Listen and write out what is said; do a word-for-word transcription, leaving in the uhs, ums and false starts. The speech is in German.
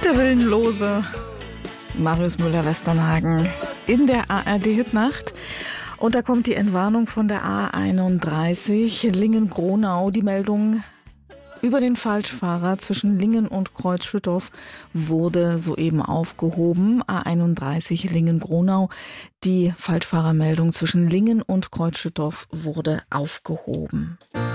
Der Willenlose. Marius Müller-Westernhagen in der A R D-Hitnacht. Und da kommt die Entwarnung von der A einunddreißig Lingen-Gronau. Die Meldung über den Falschfahrer zwischen Lingen und Kreuzschüttorf wurde soeben aufgehoben. A einunddreißig Lingen-Gronau. Die Falschfahrermeldung zwischen Lingen und Kreuzschüttorf wurde aufgehoben.